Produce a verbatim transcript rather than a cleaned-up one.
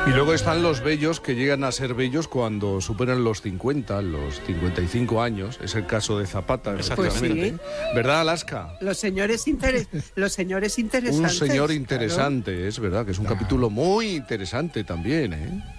Y luego están los bellos que llegan a ser bellos cuando superan los cincuenta, los cincuenta y cinco años. Es el caso de Zapata, exactamente. Pues sí. ¿Verdad, Alaska? Los señores, interes los señores interesantes. Un señor interesante, claro. es verdad, que es un claro. capítulo muy interesante también, ¿eh?